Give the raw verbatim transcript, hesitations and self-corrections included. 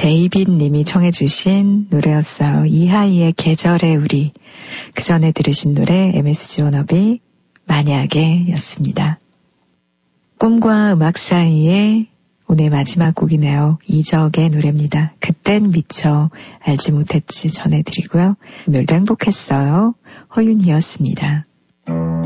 데이빗 님이 청해 주신 노래였어요. 이하이의 계절의 우리. 그 전에 들으신 노래 엠에스지 워너비 만약에 였습니다. 꿈과 음악 사이에 오늘 마지막 곡이네요. 이적의 노래입니다. 그땐 미처 알지 못했지 전해드리고요. 오늘도 행복했어요. 허윤이었습니다.